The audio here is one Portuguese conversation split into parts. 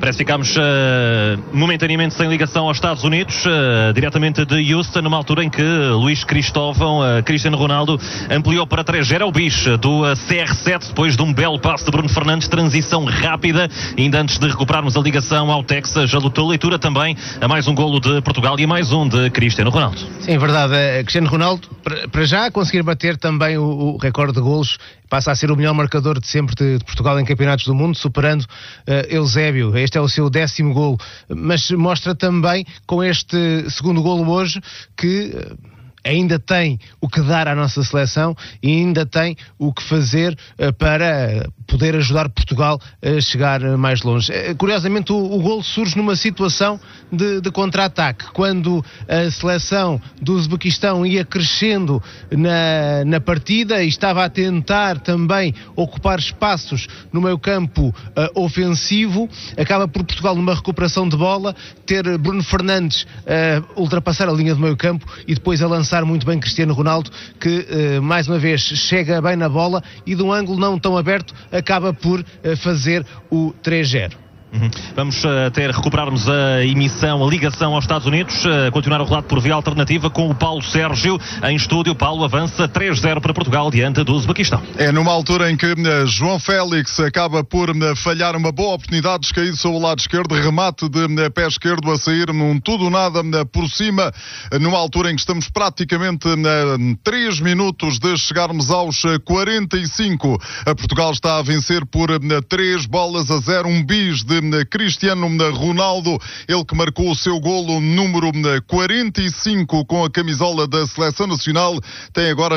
Parece que ficámos momentaneamente sem ligação aos Estados Unidos, diretamente de Houston, numa altura em que Luís Cristóvão, Cristiano Ronaldo, ampliou para 3-0 ao bicho do CR7, depois de um belo passe de Bruno Fernandes, transição rápida, ainda antes de recuperarmos a ligação ao Texas, a leitura também a mais um golo de Portugal e mais um de Cristiano Ronaldo. Sim, verdade. Cristiano Ronaldo, para já conseguir bater também o recorde de golos, passa a ser o melhor marcador de sempre de Portugal em campeonatos do mundo, superando Eusébio. Este é o seu 10º golo, mas mostra também com este segundo golo hoje que ainda tem o que dar à nossa seleção e ainda tem o que fazer para poder ajudar Portugal a chegar mais longe. Curiosamente, o golo surge numa situação de contra-ataque, quando a seleção do Uzbequistão ia crescendo na partida e estava a tentar também ocupar espaços no meio-campo ofensivo, acaba por Portugal, numa recuperação de bola, ter Bruno Fernandes ultrapassar a linha do meio-campo e depois a lançar muito bem Cristiano Ronaldo, que mais uma vez chega bem na bola e de um ângulo não tão aberto acaba por fazer o 3-0. Vamos recuperarmos a emissão, a ligação aos Estados Unidos, continuar o relato por via alternativa com o Paulo Sérgio em estúdio. Paulo, avança 3-0 para Portugal diante do Uzbequistão. É numa altura em que João Félix acaba por falhar uma boa oportunidade, descaído sobre o lado esquerdo, remate de pé esquerdo a sair num tudo nada por cima, numa altura em que estamos praticamente 3 minutos de chegarmos aos 45. Portugal está a vencer por 3-0, um bis de Cristiano Ronaldo, ele que marcou o seu golo número 45 com a camisola da Seleção Nacional, tem agora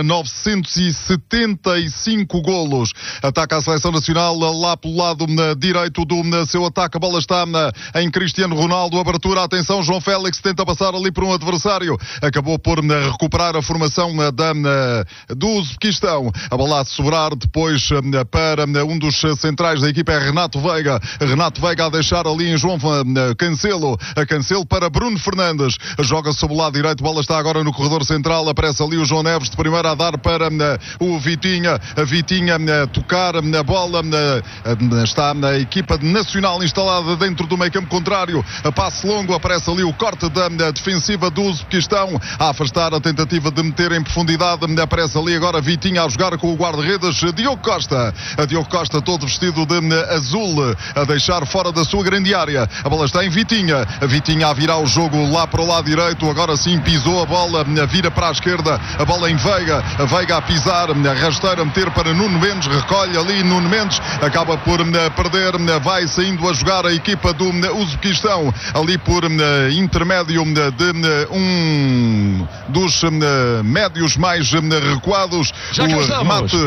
975 golos. Ataca a Seleção Nacional lá pelo lado direito do seu ataque, a bola está em Cristiano Ronaldo, abertura, atenção, João Félix tenta passar ali por um adversário, acabou por recuperar a formação do Uzbequistão, a bola a sobrar depois para um dos centrais da equipa, é Renato Veiga a deixar ali em João Cancelo para Bruno Fernandes, joga sob o lado direito, a bola está agora no corredor central, aparece ali o João Neves de primeira a dar para o Vitinha tocar a bola, está na equipa nacional instalada dentro do meio campo contrário, a passe longo, aparece ali o corte da defensiva do Uzbequistão, a afastar a tentativa de meter em profundidade, aparece ali agora Vitinha a jogar com o guarda-redes Diogo Costa todo vestido de azul, a deixar fora da sua grande área, a bola está em Vitinha a virar o jogo lá para o lado direito, agora sim pisou a bola, vira para a esquerda, a bola em Veiga a pisar, a rasteira, a meter para Nuno Mendes, recolhe ali Nuno Mendes, acaba por perder, vai saindo a jogar a equipa do Uzbequistão, ali por intermédio de um dos médios mais recuados, o remate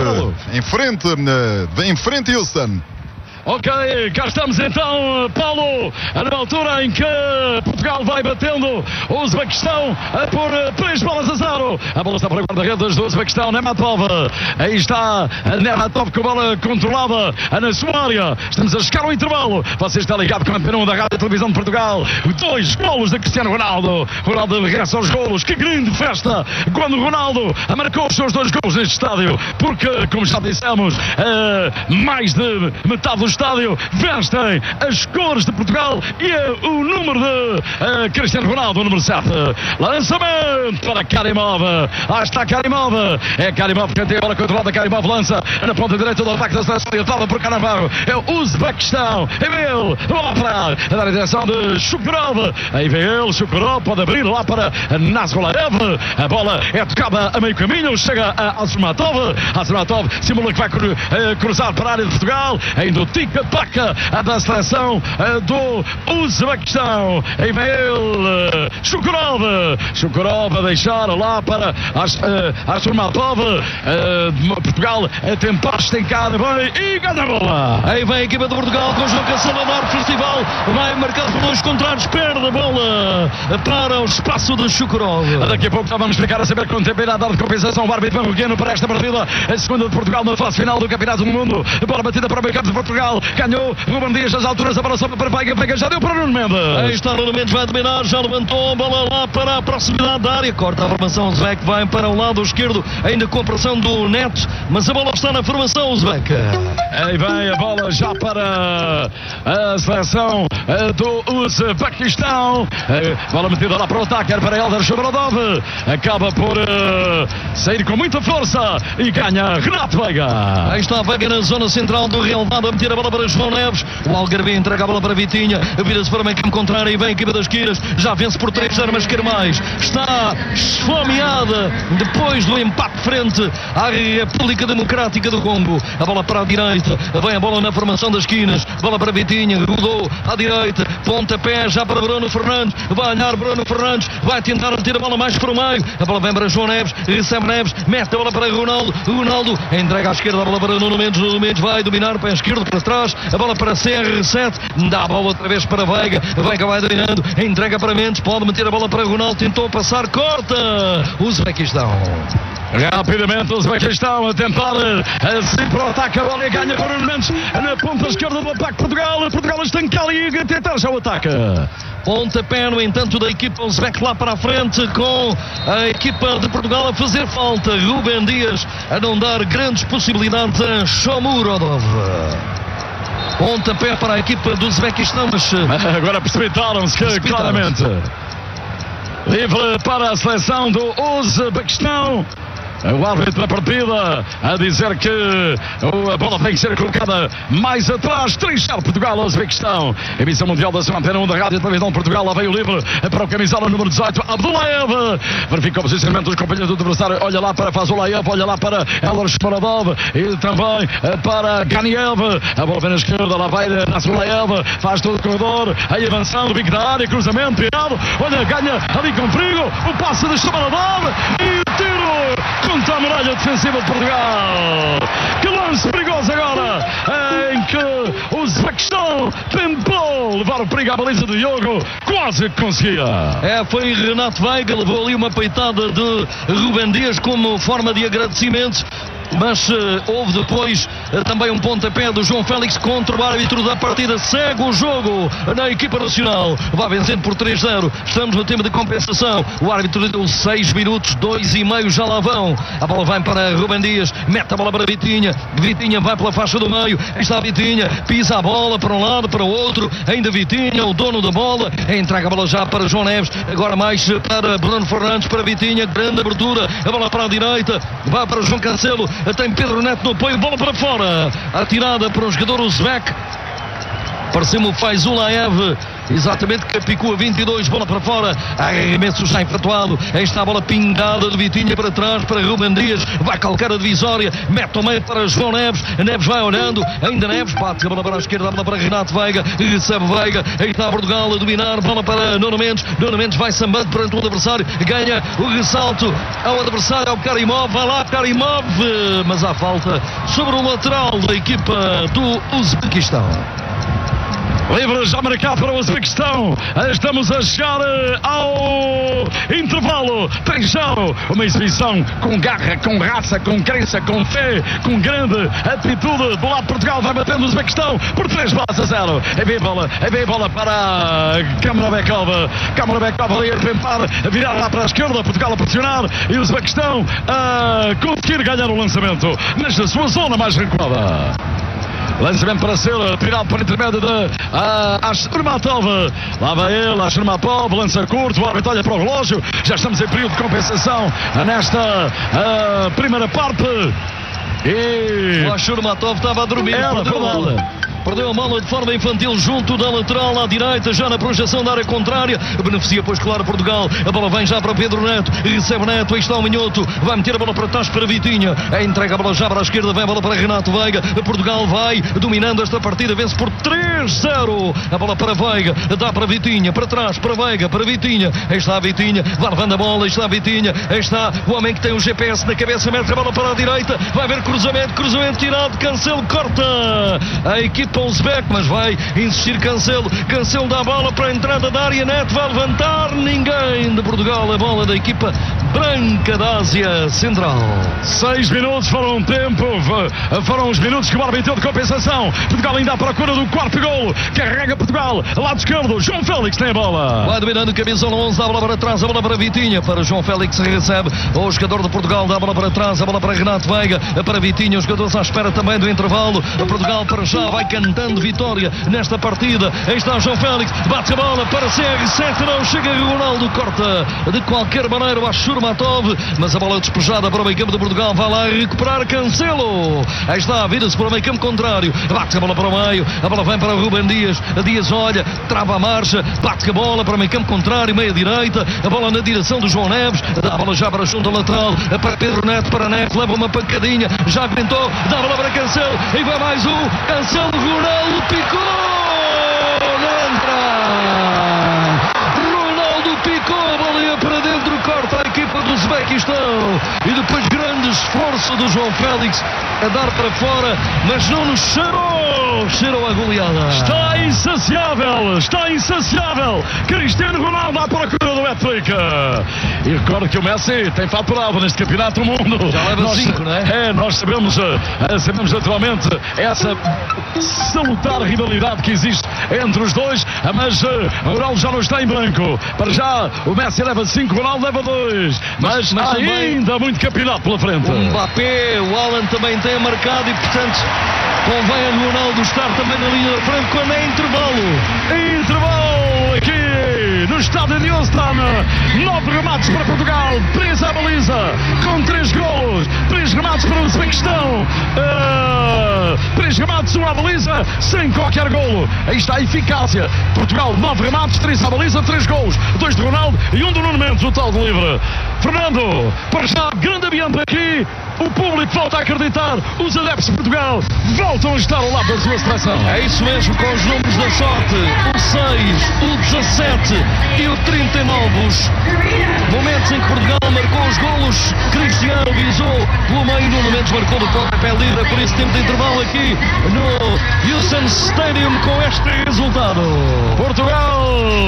em frente Houston. Ok, cá estamos então, Paulo, na altura em que Portugal vai batendo o Uzbequistão por 3-0. A bola está para o guarda-redes do Uzbequistão, Nematov. Aí está Nematov com a bola controlada na sua área. Estamos a chegar ao intervalo. Você está ligado com a Antena 1 da Rádio e Televisão de Portugal. 2 golos de Cristiano Ronaldo. Ronaldo regressa aos golos. Que grande festa quando Ronaldo marcou os seus 2 golos neste estádio. Porque, como já dissemos, mais de metade do estádio vestem as cores de Portugal e o número de Cristiano Ronaldo, o número 7. Lançamento para Karimov. Está Karimov. É Karimov que tem a bola controlada. Karimov lança na ponta direita do ataque da seleção orientada por Cannavaro. É o Uzbequistão. É ele. Bola para dar a direção de Shukurov. Aí vem ele. Shukurov pode abrir lá para Nazgolaev. A bola é tocada a meio caminho. Chega a Asmatov. Asmatov simula que vai cruzar para a área de Portugal. Ainda o tica-taca da seleção do Uzbequistão. Aí vem ele, Shukurov a deixar lá para Asmatov. Portugal a tentar estencar bem e ganha a bola. Aí vem a equipa de Portugal com o João Cancelo a dar festival. Vai marcado por 2 contrários, perde a bola para o espaço de Shukurov. Daqui a pouco já vamos explicar a saber quanto tempo irá dar de compensação o árbitro marroquino para esta partida. A segunda de Portugal na fase final do Campeonato do Mundo. Bola batida para o meio campo de Portugal. Ganhou Ruben Dias às alturas, a bola sobe para Veiga. Veiga já deu para Nuno Mendes. Aí está Nuno Mendes. Nunes vai dominar, já levantou a bola lá para a proximidade da área, corta a formação, o Uzbek vai para o lado esquerdo, ainda com a pressão do Neto, mas a bola está na formação, Uzbek. Aí vem a bola já para a seleção do Uzbequistão. Bola metida lá para o ataque, para Eldar Shomurodov. Acaba por sair com muita força e ganha Renato Veiga. Aí está a Veiga na zona central do relevado a meter a bola para João Neves. O Algarve entrega a bola para Vitinha, vira-se para o meio campo contrário e vem a equipa das Quiras. Já vence por 3-0, mas quer mais. Está esfomeada depois do empate frente à República Democrática do Congo. A bola para a direita, vem a bola na formação das esquinas, bola para Vitinha, rodou à direita, pontapé já para Bruno Fernandes, vai olhar Bruno Fernandes, vai tentar meter a bola mais para o meio, a bola vem para João Neves, recebe Neves, mete a bola para Ronaldo entrega à esquerda, a bola para Nuno Mendes vai dominar para a esquerda, para trás, a bola para CR7, dá a bola outra vez para Veiga vai dominando, entrega para Mendes, pode meter a bola para Ronaldo, tentou passar, corta o Uzbequistão. Rapidamente o Uzbequistão a tentar assim para o ataque, a bola e ganha para o Mendes na ponta esquerda do ataque Portugal estanca e a tentar já o ataque. Pontapé, no entanto, da equipa Uzbek lá para a frente, com a equipa de Portugal a fazer falta. Rubem Dias a não dar grandes possibilidades a Shomurodov. Pontapé para a equipa do Uzbequistão, mas agora precipitaram-se claramente. Livre para a seleção do Uzbequistão. O árbitro da partida a dizer que a bola tem que ser colocada mais atrás. 3-0 Portugal, Uzbequistão. Emissão mundial da sua antena 1 da Rádio e Televisão de Portugal. Lá veio o livre para o camisola número 18, Abdullaev. Verifica o posicionamento dos companheiros do adversário. Olha lá para Fazulaev, olha lá para Eldar Shomurodov e também para Ganiev. A bola vem na esquerda, lá vai Nasulaev, faz todo o corredor, aí avançando, bico da área, cruzamento, virado. Olha, ganha ali com perigo, o passe de Shomurodov e o tiro contra a muralha defensiva de Portugal. Que lance perigoso agora, em que o Uzbequistão tentou levar o perigo à baliza do Diogo, quase conseguia. Foi Renato Veiga, levou ali uma peitada de Rubem Dias como forma de agradecimento. Mas houve depois também um pontapé do João Félix contra o árbitro da partida. Segue o jogo na equipa nacional, vai vencendo por 3-0. Estamos no tempo de compensação. O árbitro deu 6 minutos, 2,5 já lá vão. A bola vai para Rubem Dias, mete a bola para Vitinha. Vitinha vai pela faixa do meio, está Vitinha, pisa a bola para um lado, para o outro. Ainda Vitinha, o dono da bola, entrega a bola já para João Neves. Agora mais para Bruno Fernandes, para Vitinha, grande abertura. A bola para a direita, vai para João Cancelo. Tem Pedro Neto no apoio, bola para fora, atirada para o jogador Uzbek. Pareceu-me o Fazulaev, exatamente, que picou a 22, bola para fora, arremesso já efetuado. Aí está a bola pingada de Vitinha para trás, para Rubem Dias, vai calcar a divisória, mete ao meio para João Neves. Neves vai olhando, ainda Neves, bate a bola para a esquerda, a bola para Renato Veiga, recebe Veiga, aí está Portugal a dominar, bola para Nuno Mendes vai sambando perante o adversário, ganha o ressalto ao adversário, ao Karimov, vai lá Karimov, mas há falta sobre o lateral da equipa do Uzbequistão. Livre já marcado para o Uzbequistão. Estamos a chegar ao intervalo. 3-0. Uma exibição com garra, com raça, com crença, com fé, com grande atitude. Do lado de Portugal vai batendo o Uzbequistão por 3-0. É bem bola para Kamurovekov. Kamurovekov ali a tentar virar lá para a esquerda. Portugal a pressionar e o Uzbequistão a conseguir ganhar o lançamento nesta sua zona mais recuada. Lançamento para ser tirado por intermédio de Ashurmatov. Lá vai ele, Ashurmatov, lança curto, o árbitro olha para o relógio. Já estamos em período de compensação nesta primeira parte. E o Ashurmatov estava a dormir. Perdeu a bola de forma infantil junto da lateral à direita, já na projeção da área contrária. Beneficia, pois, claro, Portugal. A bola vem já para Pedro Neto. Recebe Neto, aí está o Minhoto. Vai meter a bola para trás para Vitinha. Entrega a bola já para a esquerda, vem a bola para Renato Veiga. Portugal vai dominando esta partida, vence por 3-0. A bola para Veiga, dá para Vitinha, para trás, para Veiga, para Vitinha. Aí está a Vitinha, vai levando a bola, aí está a Vitinha. Aí está o homem que tem o GPS na cabeça, mete a bola para a direita. Vai haver cruzamento tirado, Cancelo corta. A equipa Uzbek, mas vai insistir Cancelo dá a bola para a entrada da área, Neto vai levantar, ninguém de Portugal, a bola da equipa branca da Ásia Central. 6 minutos foram um tempo, foram os minutos que o árbitro de compensação. Portugal ainda à procura do quarto golo. Carrega Portugal, lado esquerdo, João Félix tem a bola. Vai dominando camisola 11, dá a bola para trás, a bola para Vitinha, para João Félix, recebe o jogador de Portugal, dá a bola para trás, a bola para Renato Veiga, para Vitinha, os jogadores à espera também do intervalo. Portugal para já vai cantando vitória nesta partida. Aí está João Félix, bate a bola para CR7, não chega Ronaldo, corta de qualquer maneira o Ashurmatov, mas a bola é despejada para o meio campo de Portugal, vai lá recuperar Cancelo. Aí está, vira-se para o meio campo contrário, bate a bola para o meio, a bola vem para o Rubem Dias, Dias olha, trava a marcha, bate a bola para o meio campo contrário, meia direita, a bola na direção do João Neves, dá a bola já para a junta lateral, para Pedro Neto, para Neto, leva uma pancadinha, já aguentou, dá a bola para Cancelo, e vai mais um, Cancelo, Ronaldo, picou, não entra, Ronaldo picou, a bola ia para dentro, corta a equipa do Uzbequistão, e depois grande esforço do João Félix a dar para fora, mas não nos cheirou a goleada. Está insaciável, Cristiano Ronaldo à procura do hat-trick. E recordo que o Messi tem faturado neste campeonato do mundo. Já leva 5, não é? Nós sabemos naturalmente essa salutar rivalidade que existe entre os dois, mas Ronaldo já não está em branco. Para já o Messi leva 5, Ronaldo leva 2, mas ainda há muito campeonato pela frente. O Mbappé, o Haaland também tem marcado e portanto convém a Ronaldo estar também na linha da frente quando é intervalo aqui no estádio de Houston. 9 remates para Portugal, 3 à baliza com 3 golos, 3 remates para o Uzbequistão, 3 remates, 1 à baliza sem qualquer golo. Aí está a eficácia. Portugal 9 remates, 3 à baliza, 3 golos, 2 de Ronaldo e 1 do Nuno Mendes, o tal de livre. Fernando, para já grande ambiente aqui, o público volta a acreditar, os adeptos de Portugal voltam a estar ao lado da sua seleção. É isso mesmo, com os números da sorte, o 6, o 17 e o 39, os momentos em que Portugal marcou os golos, Cristiano visou pelo meio, Nuno Mendes marcou do pontapé livre, por isso tempo de intervalo aqui no Houston Stadium com este resultado. Portugal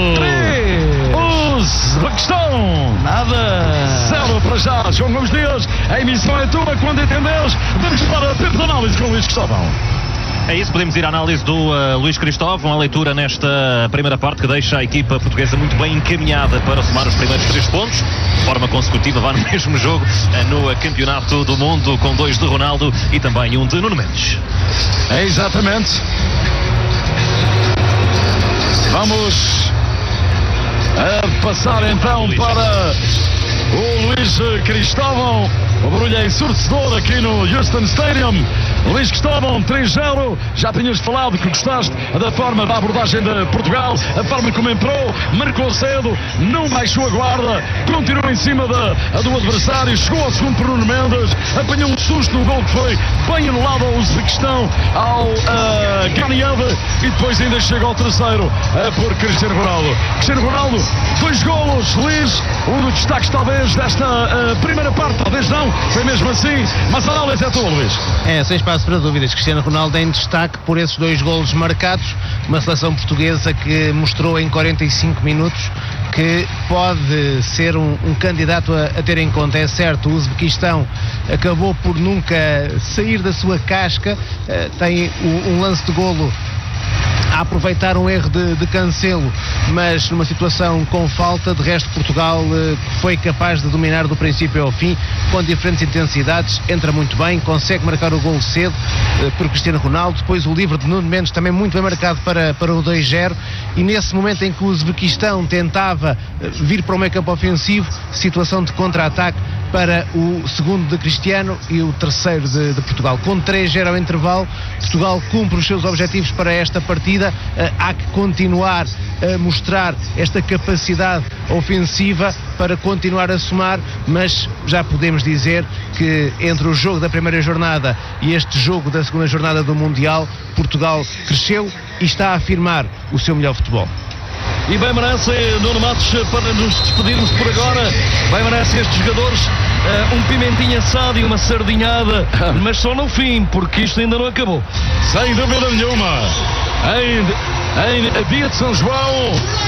3, Uzbequistão nada, 0 para já. João Gomes Dias, a emissão é tua, quando entenderes, vamos para a tempo de análise com o Luís Cristóvão. É isso, podemos ir à análise do Luís Cristóvão, a leitura nesta primeira parte que deixa a equipa portuguesa muito bem encaminhada para somar os primeiros 3 pontos, de forma consecutiva, vá no mesmo jogo no Campeonato do Mundo, com 2 de Ronaldo e também 1 de Nuno Mendes. É exatamente. Vamos passar então para o Luís Cristóvão. O barulho é ensurdecedor aqui no Houston Stadium. Luís Cristóvão, 3-0. Já tinhas falado que gostaste da forma da abordagem de Portugal, a forma como entrou, marcou cedo, não baixou a guarda, continuou em cima do adversário, chegou ao segundo por Nuno Mendes, apanhou um susto no gol que foi bem anulado ao Uzbequistão, ao Ganieve, e depois ainda chega ao terceiro por Cristiano Ronaldo. Cristiano Ronaldo, 2 golos, Luís, um dos destaques talvez desta primeira parte, talvez não, foi mesmo assim, mas a análise é tua, Luís. Sem espaço para dúvidas, Cristiano Ronaldo em destaque por esses 2 golos marcados, uma seleção portuguesa que mostrou em 45 minutos que pode ser um candidato a ter em conta. É certo, o Uzbequistão acabou por nunca sair da sua casca, tem um lance de golo a aproveitar um erro de Cancelo, mas numa situação com falta. De resto, Portugal foi capaz de dominar do princípio ao fim, com diferentes intensidades, entra muito bem, consegue marcar o golo cedo por Cristiano Ronaldo, depois o livre de Nuno Mendes também muito bem marcado para o 2-0, e nesse momento em que o Uzbequistão tentava vir para o meio campo ofensivo, situação de contra-ataque para o segundo de Cristiano e o terceiro de Portugal. Com 3-0 ao intervalo, Portugal cumpre os seus objetivos para esta partida. Há que continuar a mostrar esta capacidade ofensiva para continuar a somar, mas já podemos dizer que entre o jogo da primeira jornada e este jogo da segunda jornada do Mundial, Portugal cresceu e está a afirmar o seu melhor futebol. E bem merece, Nuno Matos, para nos despedirmos por agora, bem merece estes jogadores um pimentinho assado e uma sardinhada, mas só no fim, porque isto ainda não acabou. Sem dúvida nenhuma. Em dia de São João,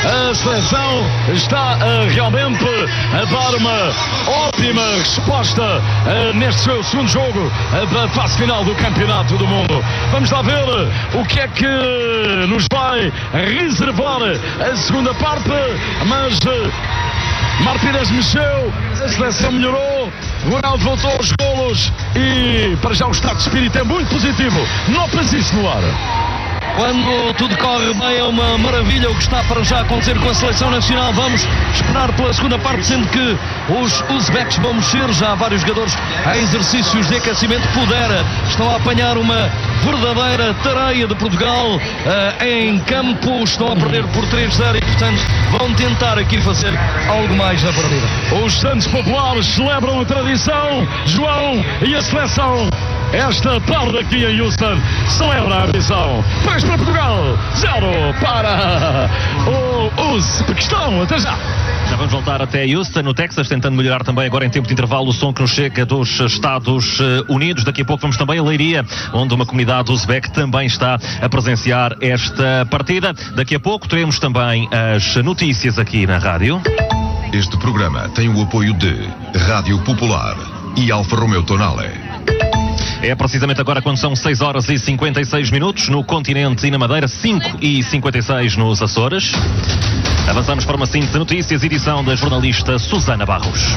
A seleção está realmente a dar uma ótima resposta neste seu segundo jogo da fase final do Campeonato do Mundo. Vamos lá ver o que é que nos vai reservar a segunda parte, mas Martínez mexeu, a seleção melhorou, Ronaldo voltou aos golos e para já o estado de espírito é muito positivo. Notas isso no ar. Quando tudo corre bem é uma maravilha o que está para já acontecer com a seleção nacional. Vamos esperar pela segunda parte, sendo que os uzbeques vão mexer. Já há vários jogadores em exercícios de aquecimento. Pudera estão a apanhar uma verdadeira tareia de Portugal em campo. Estão a perder por 3-0 e, portanto, vão tentar aqui fazer algo mais na partida. Os Santos Populares celebram a tradição, João, e a seleção. Esta tarde aqui em Houston celebra a missão. 3 para Portugal, 0 para o Uzbequistão. Até já. Já vamos voltar até Houston, no Texas, tentando melhorar também agora em tempo de intervalo o som que nos chega dos Estados Unidos. Daqui a pouco vamos também a Leiria, onde uma comunidade uzbek também está a presenciar esta partida. Daqui a pouco teremos também as notícias aqui na rádio. Este programa tem o apoio de Rádio Popular e Alfa Romeo Tonale. É precisamente agora quando são 6 horas e 56 minutos no continente e na Madeira, 5 e 56 nos Açores. Avançamos para uma síntese de notícias, edição da jornalista Susana Barros.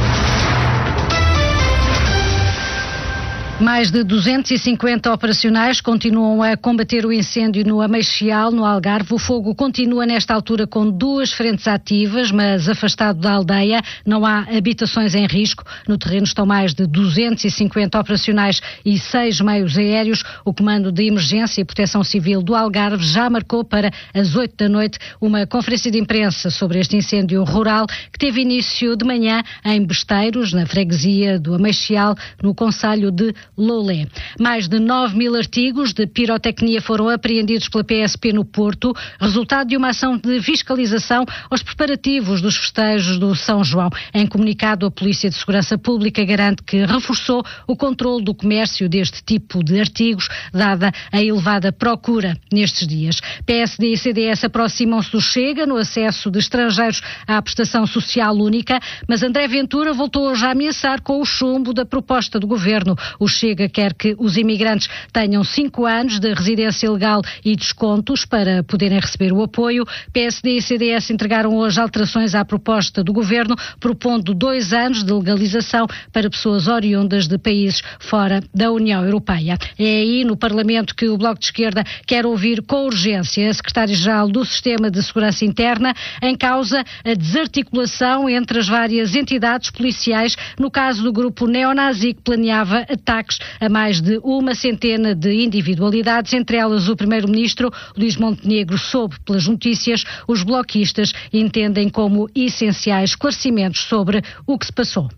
Mais de 250 operacionais continuam a combater o incêndio no Ameixial, no Algarve. O fogo continua nesta altura com 2 frentes ativas, mas afastado da aldeia. Não há habitações em risco. No terreno estão mais de 250 operacionais e 6 meios aéreos. O Comando de Emergência e Proteção Civil do Algarve já marcou para as 8 da noite uma conferência de imprensa sobre este incêndio rural que teve início de manhã em Besteiros, na freguesia do Ameixial, no concelho de Lolé. Mais de 9.000 artigos de pirotecnia foram apreendidos pela PSP no Porto, resultado de uma ação de fiscalização aos preparativos dos festejos do São João. Em comunicado, a Polícia de Segurança Pública garante que reforçou o controle do comércio deste tipo de artigos, dada a elevada procura nestes dias. PSD e CDS aproximam-se do Chega no acesso de estrangeiros à prestação social única, mas André Ventura voltou hoje a ameaçar com o chumbo da proposta do governo. O Chega quer que os imigrantes tenham 5 anos de residência legal e descontos para poderem receber o apoio. PSD e CDS entregaram hoje alterações à proposta do governo, propondo 2 anos de legalização para pessoas oriundas de países fora da União Europeia. É aí no Parlamento que o Bloco de Esquerda quer ouvir com urgência a Secretária-Geral do Sistema de Segurança Interna, em causa a desarticulação entre as várias entidades policiais no caso do grupo neonazi que planeava ataques a mais de 100 de individualidades, entre elas o Primeiro-Ministro Luís Montenegro. Soube pelas notícias, os bloquistas entendem como essenciais esclarecimentos sobre o que se passou.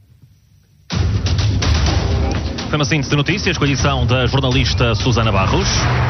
Foi uma síntese de notícias com a edição da jornalista Susana Barros.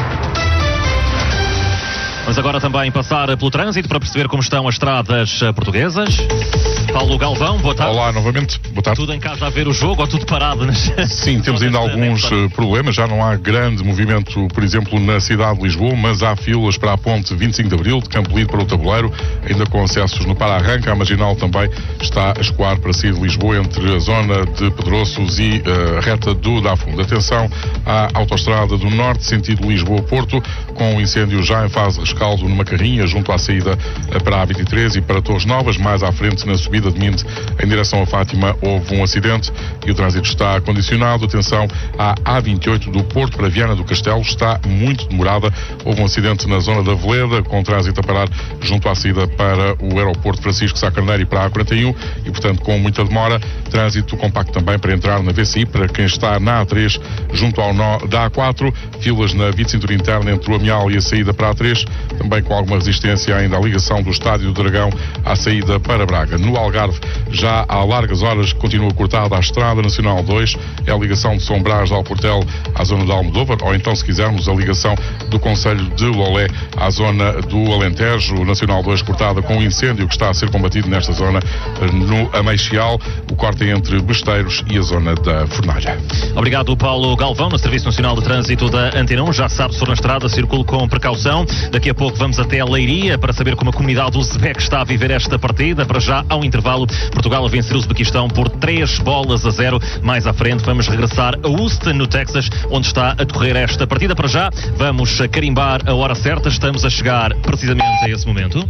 Vamos agora também passar pelo trânsito para perceber como estão as estradas portuguesas. Paulo Galvão, boa tarde. Olá, novamente, boa tarde. Tudo em casa a ver o jogo ou tudo parado? Sim, temos ainda alguns problemas. Já não há grande movimento, por exemplo, na cidade de Lisboa, mas há filas para a ponte 25 de Abril, de Campo Lido para o Tabuleiro, ainda com acessos no para-arranca. A marginal também está a escoar para sair de Lisboa entre a zona de Pedroços e a reta do Dafundo. Atenção à autoestrada do Norte, sentido Lisboa-Porto, com o incêndio já em fase de rescaldo numa carrinha, junto à saída para a A23 e para Torres Novas. Mais à frente, na subida de Minte, em direção a Fátima, houve um acidente e o trânsito está condicionado. Atenção à A28 do Porto para Viana do Castelo, está muito demorada. Houve um acidente na zona da Veleda, com trânsito a parar junto à saída para o aeroporto Francisco Sá Carneiro e para a A41 e, portanto, com muita demora. Trânsito compacto também para entrar na VCI, para quem está na A3, junto ao nó da A4. Filas na via de cintura interna entre o Amial e a saída para a A3, também com alguma resistência ainda à ligação do Estádio do Dragão à saída para Braga. No Algarve, já há largas horas, continua cortada a Estrada Nacional 2, é a ligação de São Brás de Alportel à zona de Almodóvar, ou então, se quisermos, a ligação do concelho de Lolé à zona do Alentejo. Nacional 2 cortada com o incêndio que está a ser combatido nesta zona no Ameixial, o corte entre Besteiros e a zona da Fornalha. Obrigado, Paulo Galvão, no Serviço Nacional de Trânsito da Antena 1. Já sabe, se for na estrada, circule com precaução. Daqui a pouco pouco vamos até a Leiria para saber como a comunidade uzbeque está a viver esta partida. Para já, ao intervalo, Portugal a vencer o Uzbequistão por 3-0. Mais à frente vamos regressar a Houston, no Texas, onde está a decorrer esta partida. Para já, vamos carimbar a hora certa. Estamos a chegar precisamente a esse momento.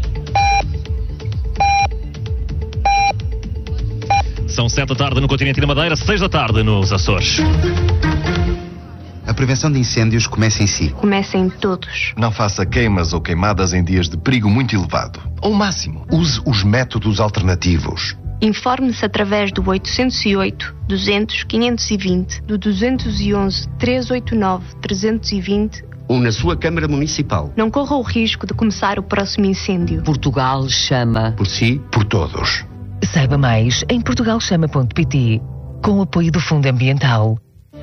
São 7 da tarde no continente e na Madeira, 6 da tarde nos Açores. A prevenção de incêndios começa em si. Começa em todos. Não faça queimas ou queimadas em dias de perigo muito elevado. Ao máximo, use os métodos alternativos. Informe-se através do 808 200 520, do 211 389 320 ou na sua Câmara Municipal. Não corra o risco de começar o próximo incêndio. Portugal chama. Por si, por todos. Saiba mais em portugalchama.pt, com o apoio do Fundo Ambiental.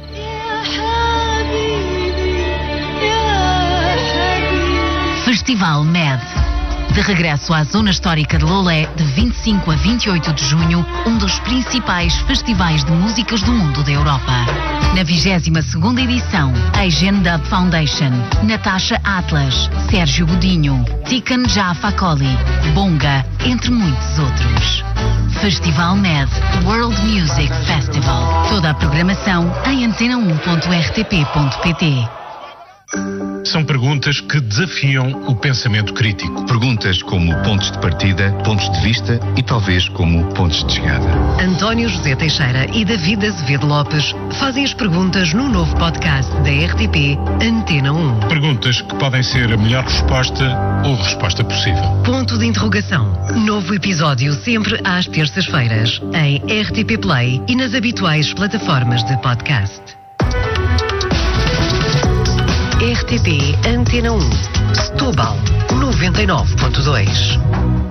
Festival MED. De regresso à Zona Histórica de Lolé, de 25 a 28 de junho, um dos principais festivais de músicas do mundo da Europa. Na 22ª edição, Asian Dub Foundation, Natasha Atlas, Sérgio Godinho, Tikan Jafakoli, Bonga, entre muitos outros. Festival MED, World Music Festival. Toda a programação em antena1.rtp.pt. São perguntas que desafiam o pensamento crítico. Perguntas como pontos de partida, pontos de vista e talvez como pontos de chegada. António José Teixeira e David Azevedo Lopes fazem as perguntas no novo podcast da RTP Antena 1. Perguntas que podem ser a melhor resposta ou resposta possível. Ponto de interrogação. Novo episódio sempre às terças-feiras em RTP Play e nas habituais plataformas de podcast. RTP Antena 1, Setúbal 99.2.